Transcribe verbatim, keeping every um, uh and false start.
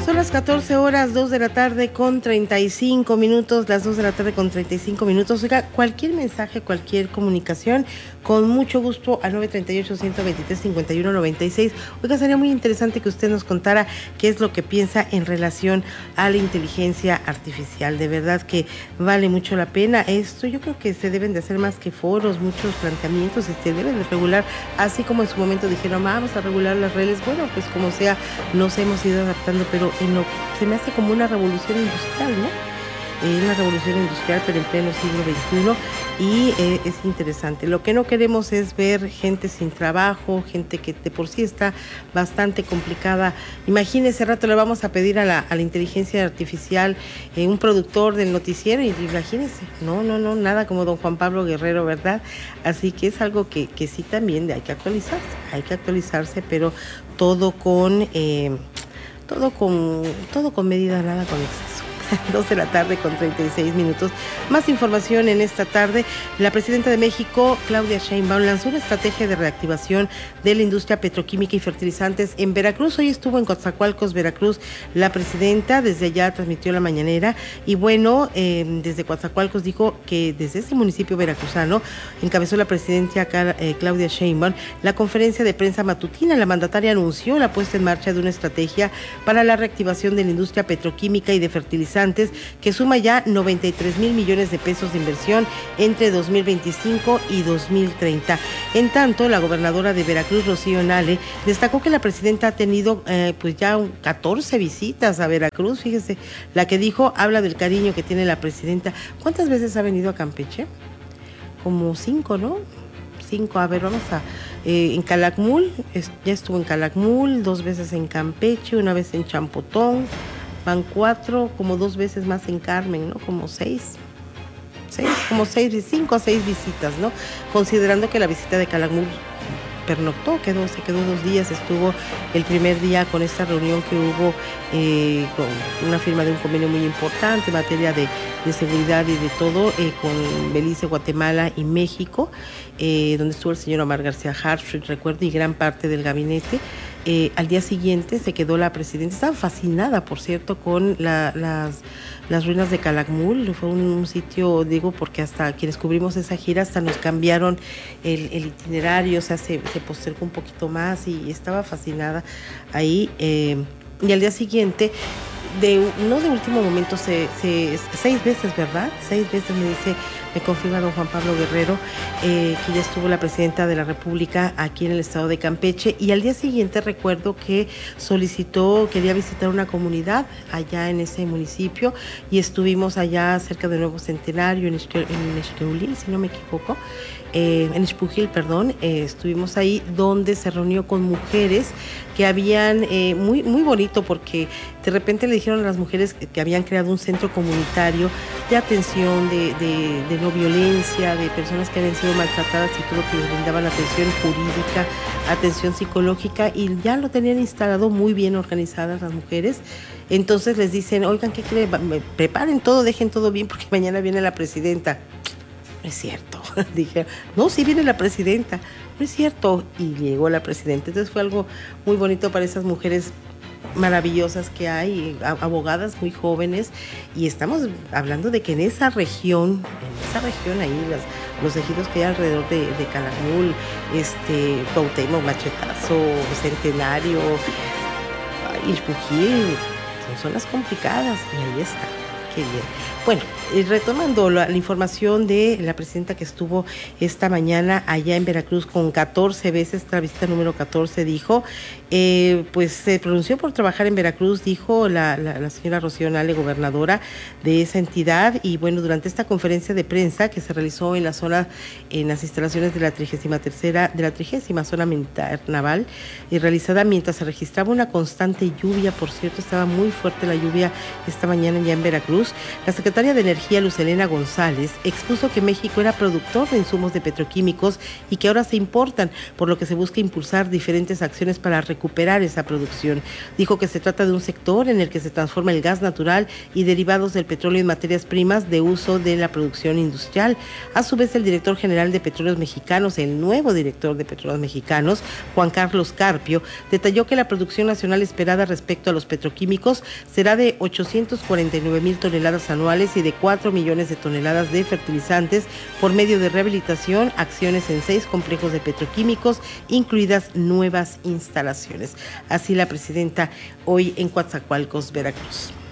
Son las catorce horas, dos de la tarde con treinta y cinco minutos, las dos de la tarde con treinta y cinco minutos. Oiga, cualquier mensaje, cualquier comunicación, con mucho gusto al nueve tres ocho, uno dos tres, cinco uno nueve seis. Oiga, sería muy interesante que usted nos contara qué es lo que piensa en relación a la inteligencia artificial. De verdad que vale mucho la pena esto. Yo creo que se deben de hacer más que foros, muchos planteamientos, se deben de regular, así como en su momento dijeron, vamos a regular las redes. Bueno, pues como sea, nos hemos ido adaptando, pero en lo, se me hace como una revolución industrial, ¿no? Eh, una revolución industrial, pero en pleno siglo veintiuno, y eh, es interesante. Lo que no queremos es ver gente sin trabajo, gente que de por sí está bastante complicada. Imagínese, rato le vamos a pedir a la, a la inteligencia artificial eh, un productor del noticiero, y imagínese, no, no, no, nada como don Juan Pablo Guerrero, ¿verdad? Así que es algo que, que sí también hay que actualizarse, hay que actualizarse, pero todo con... Eh, Todo con, todo con medida, nada con exceso. dos de la tarde con treinta y seis minutos. Más información en esta tarde. La presidenta de México, Claudia Sheinbaum, lanzó una estrategia de reactivación de la industria petroquímica y fertilizantes en Veracruz. Hoy estuvo en Coatzacoalcos, Veracruz, la presidenta. Desde allá transmitió la mañanera. Y bueno, eh, desde Coatzacoalcos dijo que desde ese municipio veracruzano encabezó la presidencia eh, Claudia Sheinbaum la conferencia de prensa matutina. La mandataria anunció la puesta en marcha de una estrategia para la reactivación de la industria petroquímica y de fertilizantes que suma ya noventa y tres mil millones de pesos de inversión entre dos mil veinticinco y dos mil treinta. En tanto, la gobernadora de Veracruz, Rocío Nale, destacó que la presidenta ha tenido eh, pues ya catorce visitas a Veracruz. Fíjese, la que dijo habla del cariño que tiene la presidenta. ¿Cuántas veces ha venido a Campeche? Como cinco, ¿no? Cinco, a ver, vamos a... Eh, en Calakmul, es, ya estuvo en Calakmul, dos veces en Campeche, una vez en Champotón, van cuatro, como dos veces más en Carmen, ¿no? Como seis, seis, como seis, cinco o seis visitas, ¿no? Considerando que la visita de Calakmul pernoctó, quedó, se quedó dos días, estuvo el primer día con esta reunión que hubo eh, con una firma de un convenio muy importante en materia de, de seguridad y de todo, eh, con Belice, Guatemala y México, eh, donde estuvo el señor Omar García Harfuch, recuerdo, y gran parte del gabinete. Eh, al día siguiente se quedó la presidenta, estaba fascinada, por cierto, con la, las, las ruinas de Calakmul. Fue un, un sitio, digo, porque hasta quienes cubrimos esa gira, hasta nos cambiaron el, el itinerario, o sea, se, se postergó un poquito más y estaba fascinada ahí. Eh, y al día siguiente, de no de último momento, se, se, seis veces, ¿verdad? Seis veces me dice, me confirma don Juan Pablo Guerrero, eh, que ya estuvo la presidenta de la República aquí en el estado de Campeche, y al día siguiente recuerdo que solicitó, quería visitar una comunidad allá en ese municipio, y estuvimos allá cerca del Nuevo Centenario, en Xqueulil, si no me equivoco, eh, en Xpujil, perdón, eh, estuvimos ahí, donde se reunió con mujeres que habían, eh, muy, muy bonito, porque de repente le dijeron a las mujeres que, que habían creado un centro comunitario de atención, de, de, de no violencia, de personas que habían sido maltratadas y todo, que les brindaban atención jurídica, atención psicológica, y ya lo tenían instalado muy bien organizadas las mujeres. Entonces les dicen, oigan, ¿qué creen? Preparen todo, dejen todo bien, porque mañana viene la presidenta. No es cierto. Dije, no, sí viene la presidenta. No es cierto. Y llegó la presidenta. Entonces fue algo muy bonito para esas mujeres maravillosas que hay, abogadas muy jóvenes, y estamos hablando de que en esa región, en esa región ahí, las, los ejidos que hay alrededor de, de Calakmul, este, Cuauhtémoc, Machetazo, Centenario, Xpujil, son zonas complicadas, y ahí está. Qué bien. Bueno, retomando la, la información de la presidenta que estuvo esta mañana allá en Veracruz con catorce veces, la visita número catorce, dijo, eh, pues se pronunció por trabajar en Veracruz, dijo la, la, la señora Rocío Nale, gobernadora de esa entidad. Y bueno, durante esta conferencia de prensa que se realizó en la zona, en las instalaciones de la trigésima tercera, de la trigésima zona militar naval, y realizada mientras se registraba una constante lluvia, por cierto, estaba muy fuerte la lluvia esta mañana ya en Veracruz. Veracruz, la secretaria de Energía, Luz Helena González, expuso que México era productor de insumos de petroquímicos y que ahora se importan, por lo que se busca impulsar diferentes acciones para recuperar esa producción. Dijo que se trata de un sector en el que se transforma el gas natural y derivados del petróleo en materias primas de uso de la producción industrial. A su vez, el director general de Petróleos Mexicanos, el nuevo director de Petróleos Mexicanos, Juan Carlos Carpio, detalló que la producción nacional esperada respecto a los petroquímicos será de ochocientos cuarenta y nueve mil toneladas anuales y de cuatro millones de toneladas de fertilizantes por medio de rehabilitación, acciones en seis complejos de petroquímicos, incluidas nuevas instalaciones. Así la presidenta hoy en Coatzacoalcos, Veracruz.